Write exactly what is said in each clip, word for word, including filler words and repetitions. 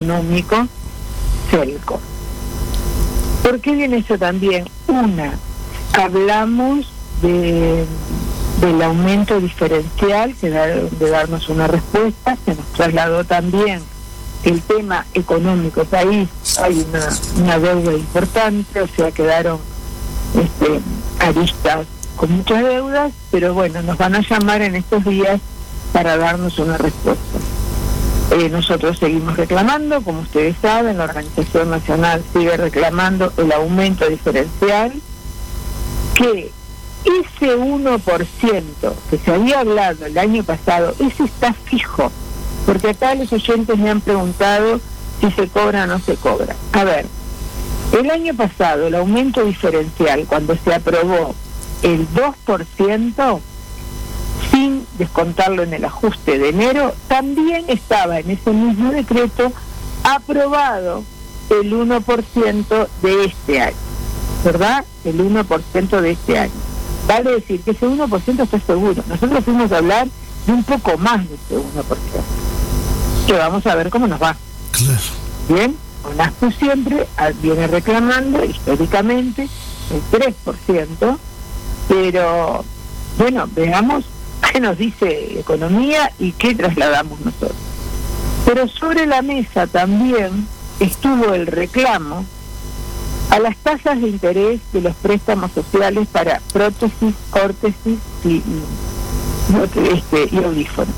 económico, Celco. ¿Por qué viene eso también? Una, hablamos de, del aumento diferencial, que da, de darnos una respuesta, se nos trasladó también el tema económico país, hay una, una deuda importante, o sea, quedaron este, aristas con muchas deudas, pero bueno, nos van a llamar en estos días para darnos una respuesta. Eh, nosotros seguimos reclamando, como ustedes saben, la Organización Nacional sigue reclamando el aumento diferencial, que ese uno por ciento que se había hablado el año pasado, ese está fijo, porque acá los oyentes me han preguntado si se cobra o no se cobra. A ver, el año pasado el aumento diferencial, cuando se aprobó el dos por ciento, sin descontarlo en el ajuste de enero, también estaba en ese mismo decreto aprobado el uno por ciento de este año, ¿verdad? El uno por ciento de este año. Vale decir que ese uno por ciento está seguro. Nosotros fuimos a hablar de un poco más de ese uno por ciento, que vamos a ver cómo nos va. Claro. Bien, ONASPU siempre viene reclamando históricamente el tres por ciento, pero bueno, veamos qué nos dice Economía y qué trasladamos nosotros. Pero sobre la mesa también estuvo el reclamo a las tasas de interés de los préstamos sociales para prótesis, órtesis y, y, este, y audífonos.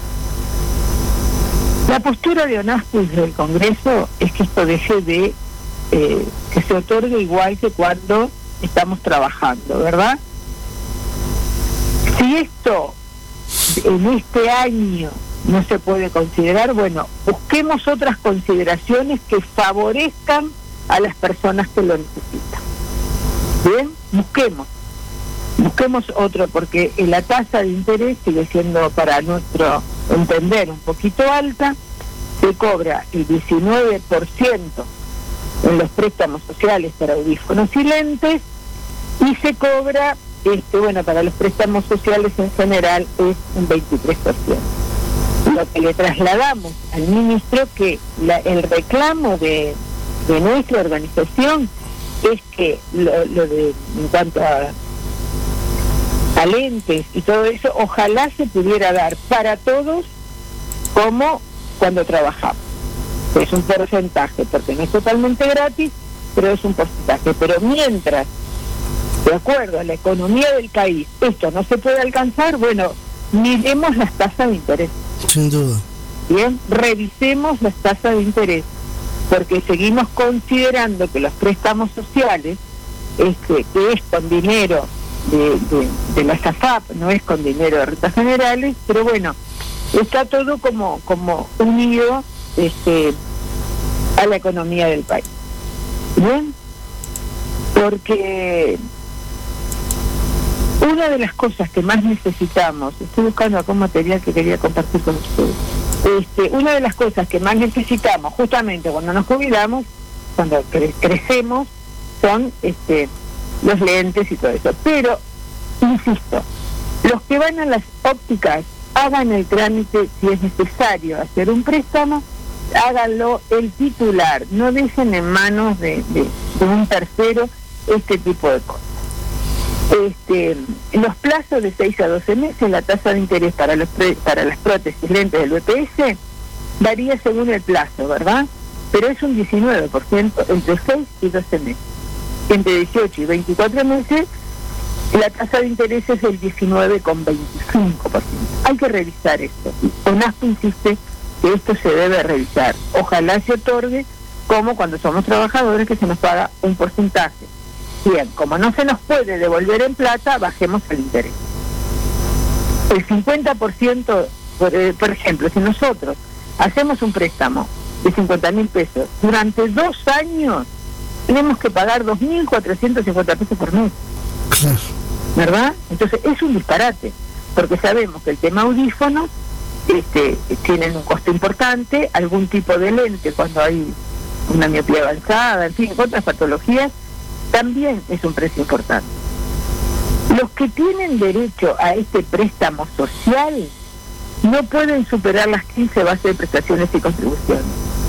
La postura de ONASPU del Congreso es que esto deje de eh, que se otorgue igual que cuando estamos trabajando, ¿verdad? Si esto en este año no se puede considerar, bueno, busquemos otras consideraciones que favorezcan a las personas que lo necesitan. Bien, busquemos, busquemos otro, porque la tasa de interés sigue siendo, para nuestro entender, un poquito alta. Se cobra el diecinueve por ciento en los préstamos sociales para audífonos y lentes, y se cobra, este, bueno, para los préstamos sociales en general es un veintitrés por ciento. Lo que le trasladamos al ministro, que la, el reclamo de, de nuestra organización es que lo, lo de en cuanto a, a lentes y todo eso, ojalá se pudiera dar para todos como cuando trabajamos. Es un porcentaje, porque no es totalmente gratis, pero es un porcentaje. Pero mientras, de acuerdo a la economía del país, esto no se puede alcanzar, bueno, miremos las tasas de interés. Sin duda. Bien, revisemos las tasas de interés, porque seguimos considerando que los préstamos sociales, este, que es con dinero de, de, de la SAFAP, no es con dinero de rentas generales, pero bueno, está todo como, como unido este, a la economía del país. Bien, porque una de las cosas que más necesitamos, estoy buscando acá un material que quería compartir con ustedes, este, una de las cosas que más necesitamos justamente cuando nos jubilamos, cuando cre- crecemos, son este, los lentes y todo eso. Pero, insisto, los que van a las ópticas, hagan el trámite si es necesario hacer un préstamo, háganlo el titular, no dejen en manos de, de, de un tercero este tipo de cosas. Este, en los plazos de seis a doce meses, la tasa de interés para los pre, para las prótesis lentes del B P S varía según el plazo, ¿verdad? Pero es un diecinueve por ciento entre seis y doce meses. Entre dieciocho y veinticuatro meses, la tasa de interés es del diecinueve coma veinticinco por ciento. Hay que revisar esto. ONASPU insiste que esto se debe revisar. Ojalá se otorgue como cuando somos trabajadores, que se nos paga un porcentaje. Bien, como no se nos puede devolver en plata, bajemos el interés. El cincuenta por ciento, por, eh, por ejemplo, si nosotros hacemos un préstamo de cincuenta mil pesos, durante dos años tenemos que pagar dos mil cuatrocientos cincuenta pesos por mes. Claro. ¿Verdad? Entonces es un disparate, porque sabemos que el tema audífonos este, tienen un costo importante, algún tipo de lente cuando hay una miopía avanzada, en fin, otras patologías, también es un precio importante. Los que tienen derecho a este préstamo social no pueden superar las quince bases de prestaciones y contribuciones.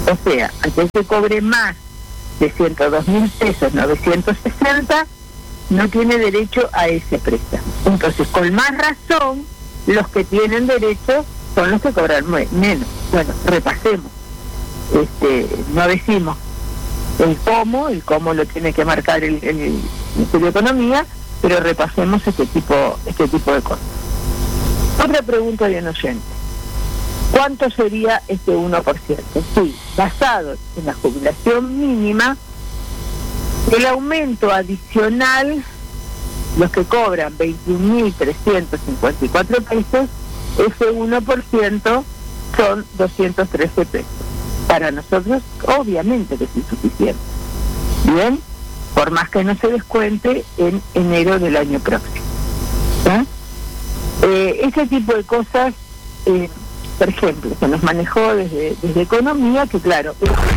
O sea, aquel que cobre más de ciento dos mil pesos novecientos sesenta no tiene derecho a ese préstamo. Entonces, con más razón, los que tienen derecho son los que cobran menos. Bueno, repasemos. Este, no decimos el cómo, el cómo lo tiene que marcar el, el Ministerio de Economía, pero repasemos este tipo, este tipo de cosas. Otra pregunta de un oyente. ¿Cuánto sería este uno por ciento? Sí, basado en la jubilación mínima, el aumento adicional, los que cobran veintiún mil trescientos cincuenta y cuatro pesos, ese uno por ciento son doscientos trece pesos. Para nosotros, obviamente que es insuficiente. Bien, por más que no se descuente en enero del año próximo. ¿Eh? Eh, ese tipo de cosas, eh, por ejemplo, se nos manejó desde, desde Economía, que claro...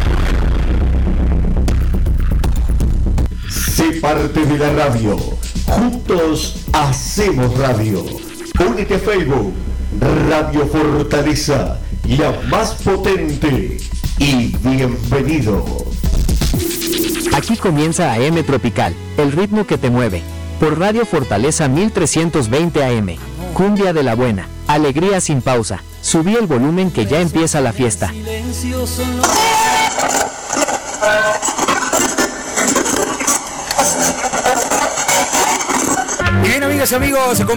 Sé parte de la radio. Juntos hacemos radio. Únete a Facebook, Radio Fortaleza, la más potente. Y bienvenido. Aquí comienza A M Tropical, el ritmo que te mueve. Por Radio Fortaleza mil trescientos veinte A M. Cumbia de la buena, alegría sin pausa. Subí el volumen que ya empieza la fiesta. Bien, amigas y amigos,